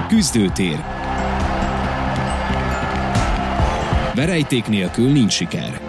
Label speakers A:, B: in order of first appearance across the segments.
A: Küzdőtér. Verejték nélkül nincs siker.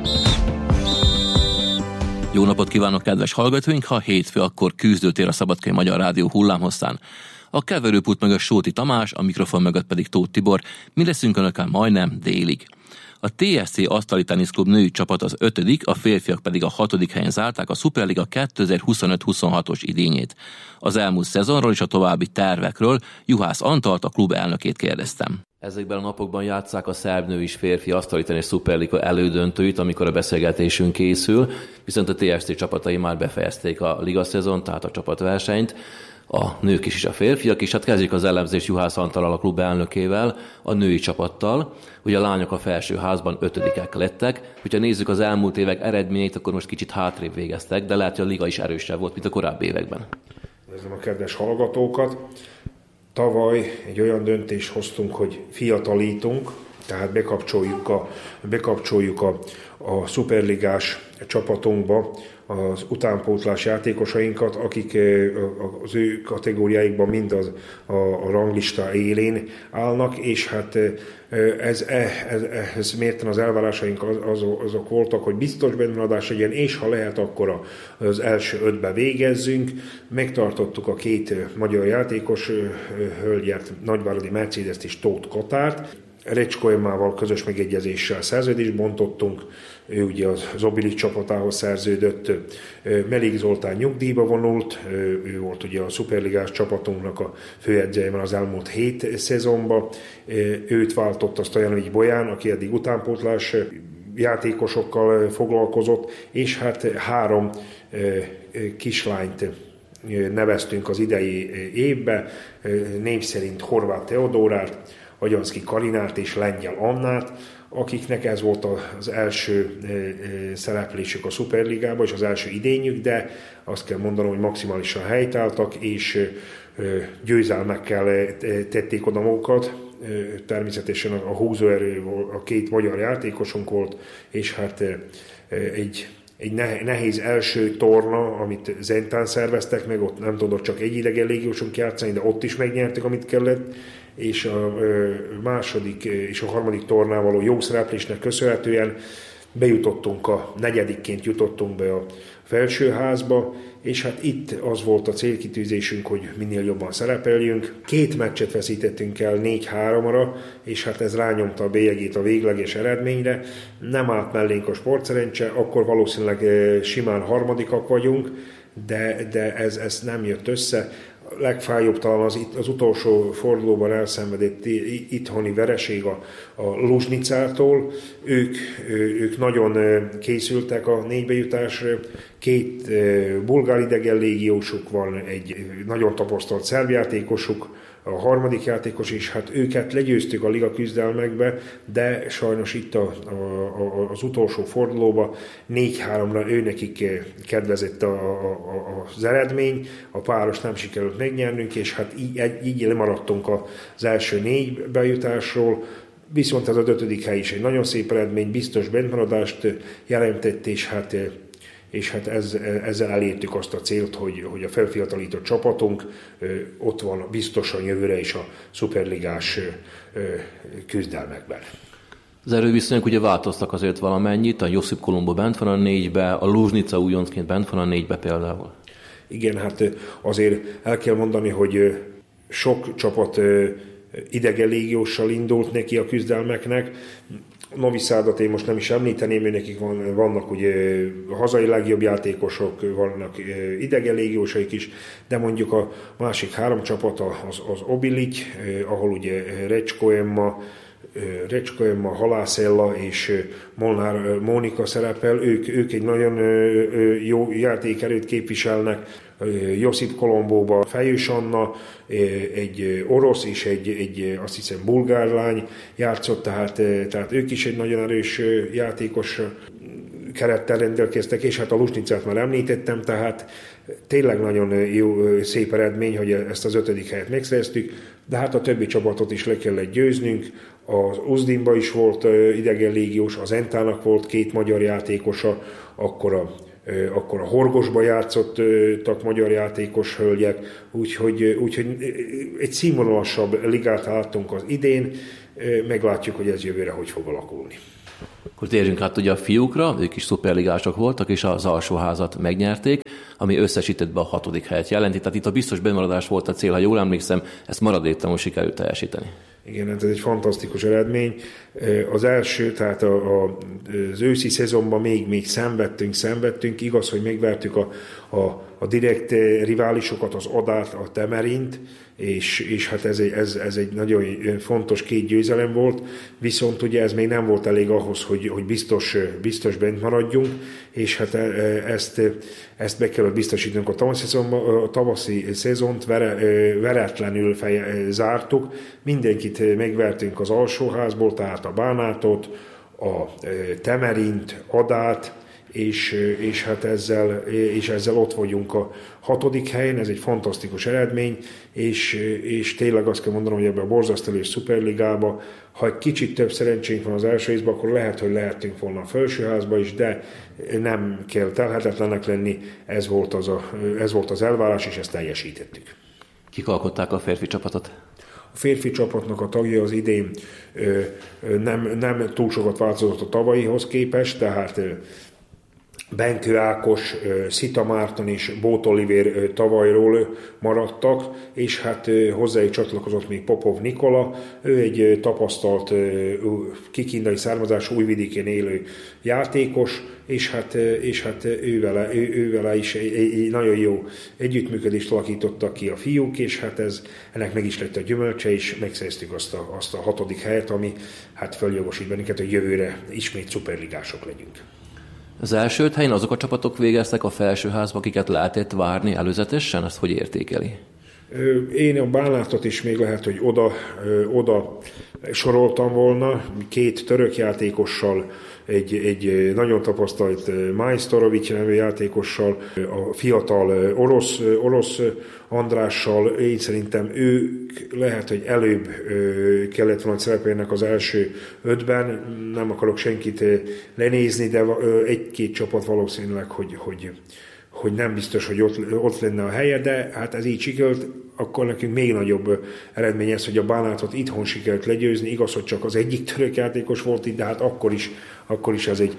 B: Jó napot kívánok, kedves hallgatóink! Ha hétfő, akkor Küzdőtér a Szabadkai Magyar Rádió hullámhosszán. A keverőpult mögött Sóti Tamás, a mikrofon mögött pedig Tóth Tibor. Mi leszünk önökkel majdnem délig. A TSC Asztali Teniszklub női csapat az 5., a férfiak pedig a 6. helyen zárták a Szuperliga 2025-26-os idényét. Az elmúlt szezonról és a további tervekről Juhász Antalt, a klub elnökét kérdeztem. Ezekben a napokban játsszák a szerb női és férfi asztali tenisz Szuperliga elődöntőit, amikor a beszélgetésünk készül, viszont a TSC csapatai már befejezték a ligaszezont, tehát a csapatversenyt. A nők is a férfiak is. Hát kezdjük az elemzést Juhász Antallal, a klub elnökével, a női csapattal. Ugye a lányok a felsőházban 5-ek lettek. Hogyha nézzük az elmúlt évek eredményeit, akkor most kicsit hátrébb végeztek, de lehet, hogy a liga is erősebb volt, mint a korábbi években.
C: Nézzem a kedves hallgatókat. Tavaly egy olyan döntést hoztunk, hogy fiatalítunk, tehát bekapcsoljuk a szuperligás csapatunkba az utánpótlás játékosainkat, akik az ő kategóriáikban mind a ranglista élén állnak, és hát ez mérten az elvárásaink azok voltak, hogy biztos bennmaradás legyen, és ha lehet, akkor az első 5-be végezzünk. Megtartottuk a 2 magyar játékos hölgyet, Nagyváradi Mercedest és Tóth Katárt. Recsko Emmával közös megegyezéssel szerződést bontottunk, ő ugye az Obilic csapatához szerződött, Melik Zoltán nyugdíjba vonult, ő volt ugye a szuperligás csapatunknak a főedzője az elmúlt 7 szezonban, őt váltott a Stojanovics Boján, aki eddig utánpótlás játékosokkal foglalkozott, és hát 3 kislányt neveztünk az idei évbe, név szerint Horváth Teodórát, Agyonszki Karinát és Lengyel Annát, akiknek ez volt az első szereplésük a Szuperligában, és az első idényük, de azt kell mondanom, hogy maximálisan helytálltak, és győzelmekkel tették oda magukat. Természetesen a húzóerő a 2 magyar játékosunk volt, és hát egy nehéz első torna, amit Zentán szerveztek meg, ott nem tudott csak egy idegen légiósunk játszani, de ott is megnyertük, amit kellett, és a második és a harmadik tornán való jó szereplésnek köszönhetően bejutottunk, a 4-ként jutottunk be a felsőházba, és hát itt az volt a célkitűzésünk, hogy minél jobban szerepeljünk. 2 meccset veszítettünk el 4-3-ra, és hát ez rányomta a bélyegét a végleges eredményre. Nem állt mellénk a sportszerencse, akkor valószínűleg simán harmadikak vagyunk, de ez nem jött össze. Legfájóbb talán az utolsó fordulóban elszenvedett itthoni vereség a Luzsnicától. Ők nagyon készültek a 4-be jutásra. 2 bulgár idegen légiósuk van, egy nagyon tapasztalt szerb játékosuk, a harmadik játékos is, hát őket legyőztük a liga küzdelmekbe, de sajnos itt az utolsó fordulóban 4-3-ra őnekik kedvezett az eredmény, a páros nem sikerült megnyernünk, és hát így lemaradtunk az első 4 bejutásról, viszont ez az 5. hely is egy nagyon szép eredmény, biztos bentmaradást jelentett, és hát ezzel elértük azt a célt, hogy a felfiatalított csapatunk ott van biztosan jövőre is a szuperligás küzdelmekben.
B: Az erőviszonyok ugye változtak azért valamennyit, a Josip Colombo bent van a 4-be, a Luzsnica újoncként bent van a 4-be például.
C: Igen, hát azért el kell mondani, hogy sok csapat idegen légióssal indult neki a küzdelmeknek. Novi Szádat én most nem is említeném, nekik vannak ugye hazai legjobb játékosok, vannak idegen légiósaik is, de mondjuk a másik 3 csapat az Obilic, ahol ugye Recsko Emma, Halász Ella és Molnár Mónika szerepel, ők egy nagyon jó játékerőt képviselnek. Josip Kolombóba Fejős Anna, egy orosz és egy azt hiszem bulgár lány játszott, tehát ők is egy nagyon erős játékos kerettel rendelkeztek, és hát a Luzsnicát már említettem, tehát tényleg nagyon jó, szép eredmény, hogy ezt az 5. helyet megszereztük, de hát a többi csapatot is le kellett győznünk. Az Uzdinba is volt idegen légiós, az Entának volt 2 magyar játékosa, akkor a akkor a Horgosba játszottak magyar játékos hölgyek, úgyhogy egy színvonalasabb ligát láttunk az idén, meglátjuk, hogy ez jövőre hogy fog alakulni.
B: Akkor térjünk át ugye a fiúkra, ők is szuperligások voltak, és az alsóházat megnyerték, ami összesítettben a 6. helyet jelenti. Tehát itt a biztos bemaradás volt a cél, ha jól emlékszem, ezt maradéktalanul sikerült teljesíteni.
C: Igen, ez egy fantasztikus eredmény. Az első, tehát az őszi szezonban még szenvedtünk. Igaz, hogy megvertük a direkt riválisokat, az Adát, a Temerint, és hát ez egy nagyon fontos 2 győzelem volt, viszont ugye ez még nem volt elég ahhoz, hogy biztos bent maradjunk, és hát ezt be kellett biztosítanunk a tavaszi szezont, veretlenül zártuk, mindenkit megvertünk az alsóházból, tehát a Bánátot, a Temerint, Adát, és ezzel ott vagyunk a 6. helyen, ez egy fantasztikus eredmény, és tényleg azt kell mondanom, hogy ebben a borzasztó és szuperligában, ha egy kicsit több szerencsénk van az első részben, akkor lehet, hogy lehettünk volna a felsőházba is, de nem kell telhetetlenek lenni, ez volt az elvárás, és ezt teljesítettük.
B: Kik alkották a férfi csapatot?
C: A férfi csapatnak a tagja az idén nem túl sokat változott a tavalyihoz képest, tehát Benkő Ákos, Szita Márton és Bót Olivér tavalyról maradtak, és hát hozzájuk csatlakozott még Popov Nikola, ő egy tapasztalt kikindai származású újvidékén élő játékos, és hát ővele is egy nagyon jó együttműködést alakítottak ki a fiúk, és hát ennek meg is lett a gyümölcse, és megszereztük azt a 6. helyet, ami hát feljogosít bennünket, hogy jövőre ismét szuperligások legyünk.
B: Az első 5 helyen azok a csapatok végeztek a felsőházba, akiket lehetett várni előzetesen, ezt hogy értékeli?
C: Én a Bánátot is még lehet, hogy oda soroltam volna, 2 török játékossal, egy nagyon tapasztalt Majstorovics nevű játékossal, a fiatal orosz Andrással, én szerintem ők lehet, hogy előbb kellett volna, hogy szerepeljenek az első 5-ben, nem akarok senkit lenézni, de 1-2 csapat valószínűleg, hogy nem biztos, hogy ott lenne a helye, de hát ez így sikerült, akkor nekünk még nagyobb eredmény ez, hogy a Bánátot itthon sikerült legyőzni, igaz, hogy csak az egyik török játékos volt itt, de hát akkor is ez egy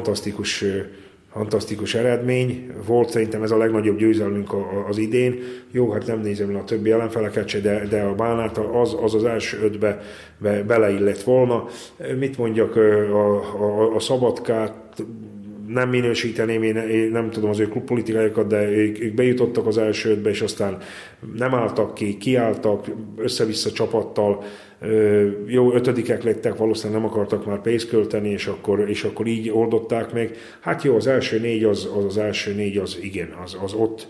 C: fantasztikus eredmény volt, szerintem ez a legnagyobb győzelmünk az idén. Jó, hát nem nézem le a többi ellenfeleket se, de a Bánát az első 5-be beleillett volna. Mit mondjak, a Szabadkát nem minősíteném, én nem tudom az ő klubpolitikájukat, de ők bejutottak az első 5-be, és aztán nem álltak ki, kiálltak össze-vissza csapattal, jó, 5-ek lettek, valószínűleg nem akartak már pénzt költeni, és akkor így oldották meg. Hát jó, az első 4 az igen, az ott,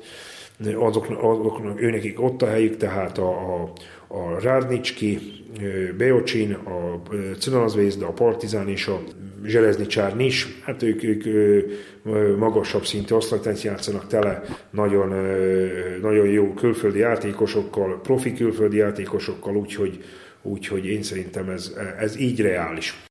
C: őnekik ott a helyük, tehát a Rádnicski, Beocsin, a Crvena Zvezda, a Partizán és a Železničar Niš, hát ők magasabb szintű osztályt játszanak tele nagyon jó külföldi játékosokkal, profi külföldi játékosokkal, úgyhogy én szerintem ez így reális.